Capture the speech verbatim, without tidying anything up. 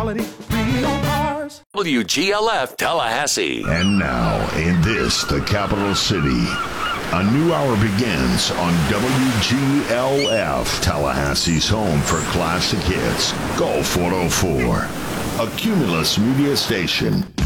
W G L F Tallahassee. And now, in this, the capital city, a new hour begins on W G L F, Tallahassee's home for classic hits. Go four oh four, a Cumulus media station.